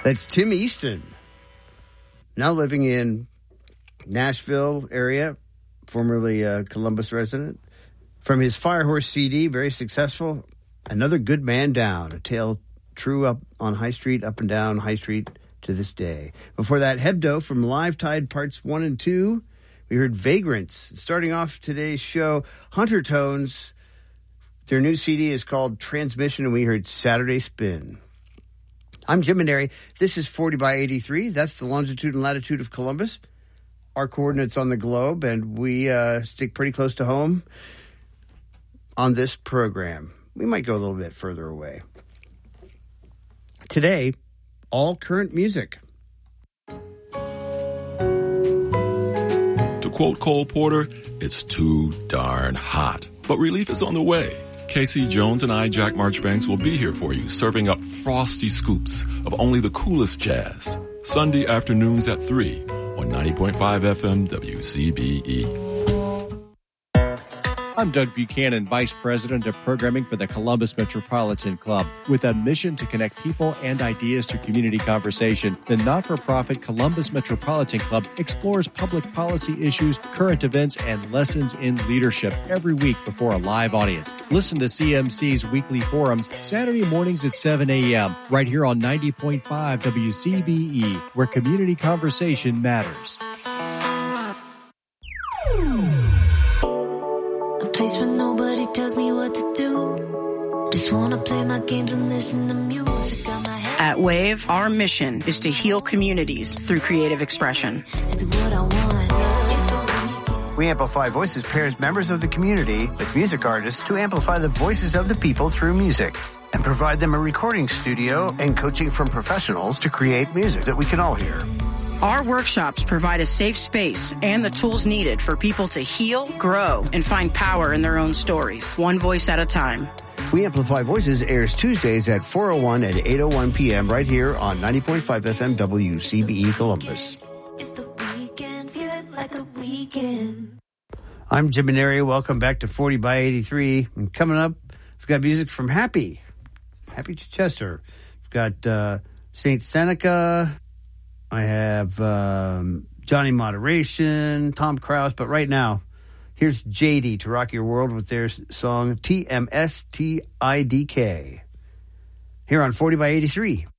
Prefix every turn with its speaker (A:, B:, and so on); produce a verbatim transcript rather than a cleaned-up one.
A: That's Tim Easton, now living in Nashville area, formerly a Columbus resident. From his Firehorse C D, very successful, Another Good Man Down, a tale true up on High Street, up and down High Street to this day. Before that, Hebdo from Live Tide Parts one and two. We heard Vagrants. Starting off today's show, Hunter Tones. Their new C D is called Transmission, and we heard Saturday Spin. I'm Jim Maneri. This is forty by eighty-three. That's the longitude and latitude of Columbus. Our coordinates on the globe, and we uh, stick pretty close to home on this program. We might go a little bit further away. Today, all current music.
B: To quote Cole Porter, it's too darn hot. But relief is on the way. Casey Jones and I, Jack Marchbanks, will be here for you, serving up frosty scoops of only the coolest jazz. Sunday afternoons at three on ninety point five F M W C B E.
C: I'm Doug Buchanan, Vice President of Programming for the Columbus Metropolitan Club. With a mission to connect people and ideas to community conversation, the not-for-profit Columbus Metropolitan Club explores public policy issues, current events, and lessons in leadership every week before a live audience. Listen to C M C's weekly forums Saturday mornings at seven a.m. right here on ninety point five W C B E, where community conversation matters.
D: Place where nobody tells me what to do. Just wanna play my games and listen to music. Got my head.
E: At Wave, our mission is to heal communities through creative expression.
D: To do what I want.
A: We Amplify Voices pairs members of the community with music artists to amplify the voices of the people through music and provide them a recording studio and coaching from professionals to create music that we can all hear.
E: Our workshops provide a safe space and the tools needed for people to heal, grow, and find power in their own stories, one voice at a time.
A: We Amplify Voices airs Tuesdays at four oh one and eight oh one p.m. right here on ninety point five F M W C B E Columbus.
D: It's the weekend, feel it like the weekend.
A: I'm Jim Maneri. Welcome back to forty by eighty-three. And coming up, we've got music from Happy. Happy Chichester. We've got uh, Saint Seneca. I have um, Johnny Moderation, Tom Krause, but right now, here's J D to rock your world with their song T M S T I D K. Here on forty by eighty-three.